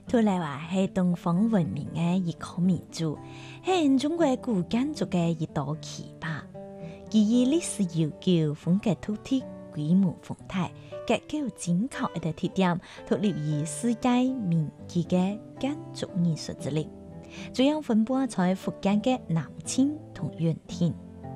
土来话是东方文明的一颗明珠，是中国古建筑的一道奇葩。其以历史悠久、风格突出、规模丰大、结构精巧的特点，独立于世界名级的建筑艺术之列。主要分布在福建的南清同永定。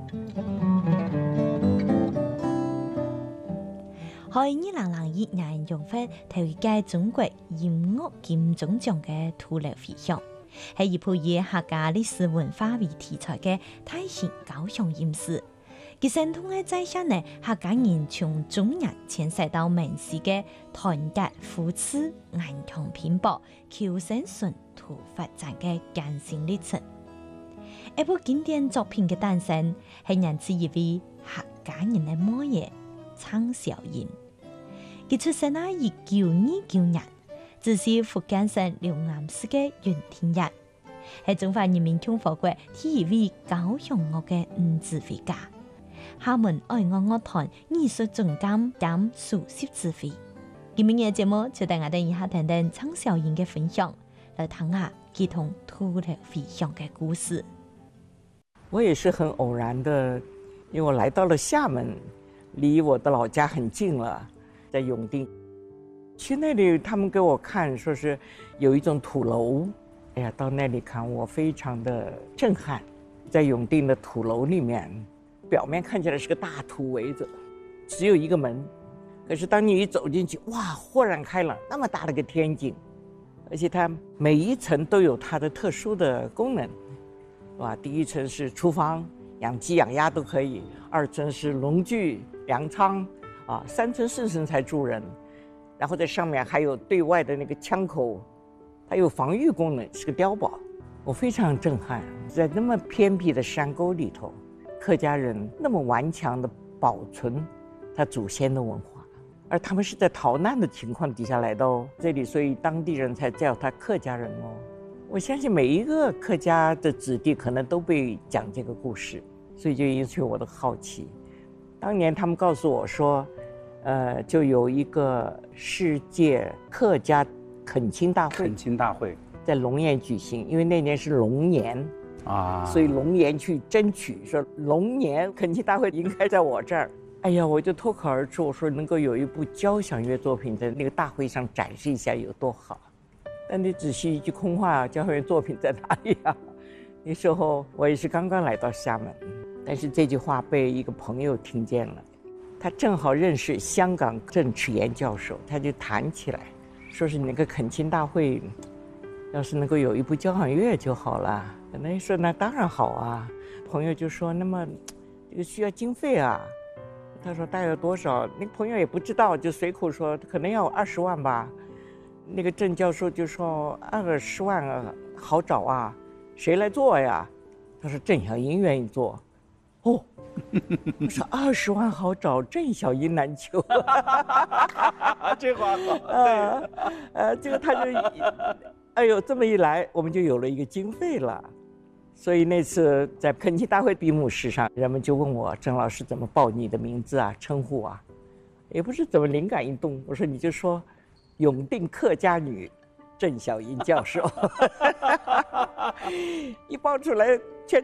在2001年荣获头一届中国音乐金钟奖的土楼飞翔，是一部以客家历史文化为题材的大型高雄音史。其生动的再现呢，客家人从中原迁徙到闽西的团结、扶持、顽强拼搏、求生存图发展的艰辛历程。一部经典作品的诞生，是源自一位客家人的母爷苍小英。佢出生喺1929年，自是福建省柳岩市嘅永定人，係中華人民共和國第一位高雄樂嘅女指揮家，廈門愛樂樂團藝術總監兼首席指揮。今日嘅節目就帶我哋一下聽聽蒼小英嘅分享，來聽下佢同土樓飛翔嘅故事。 我也是很偶然的，因為我來到了廈門，離我的老家很近了。在永定，去那里，他们给我看，说是有一种土楼，哎呀，到那里看，我非常的震撼。在永定的土楼里面，表面看起来是个大土围着，只有一个门，可是当你一走进去，哇，豁然开朗，那么大的个天井，而且它每一层都有它的特殊的功能，哇，第一层是厨房，养鸡养鸭都可以；二层是农具、粮仓。3层4层才住人，然后在上面还有对外的那个枪口，它有防御功能，是个碉堡。我非常震撼，在那么偏僻的山沟里头，客家人那么顽强地保存他祖先的文化，而他们是在逃难的情况底下来到这里，所以当地人才叫他客家人哦。我相信每一个客家的子弟可能都被讲这个故事，所以就引起我的好奇。当年他们告诉我说，就有一个世界客家恳亲大会，在龙岩举行，因为那年是龙年啊，所以龙岩去争取说龙年恳亲大会应该在我这儿。哎呀，我就脱口而出，我说能够有一部交响乐作品在那个大会上展示一下有多好。但你仔细一句空话，交响乐作品在哪里啊？那时候我也是刚刚来到厦门，但是这句话被一个朋友听见了。他正好认识香港郑赤岩教授，他就谈起来，说是那个恳亲大会，要是能够有一部交响乐就好了。那说那当然好啊。朋友就说，那么这个需要经费啊。他说大概有多少？那个朋友也不知道，就随口说可能要20万吧。那个郑教授就说20万啊，好找啊，谁来做呀？他说郑小英愿意做。哦，我说20万好找，郑小英难求。 这话好。 这个他就，哎呦，这么一来，我们就有了一个经费了。所以那次在恳亲大会闭幕式上，人们就问我郑老师怎么报你的名字啊、称呼啊，也不知怎么灵感一动，我说你就说永定客家女郑小英教授。一报出来。